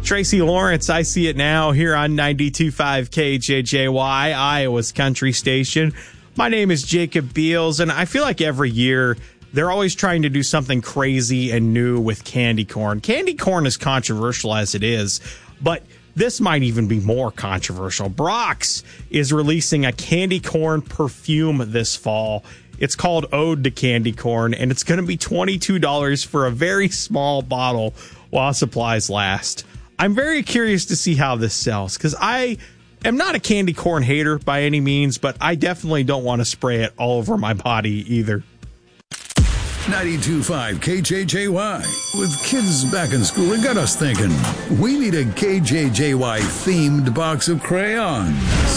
Tracy Lawrence, I See It Now, here on 92.5 KJJY, Iowa's country station. My name is Jacob Beals, and I feel like every year they're always trying to do something crazy and new with candy corn. Candy corn is controversial as it is, but this might even be more controversial. Brock's is releasing a candy corn perfume this fall. It's called Ode to Candy Corn, and it's going to be $22 for a very small bottle while supplies last. I'm very curious to see how this sells, because I am not a candy corn hater by any means, but I definitely don't want to spray it all over my body either. 92.5 KJJY. With kids back in school, it got us thinking, we need a KJJY themed box of crayons.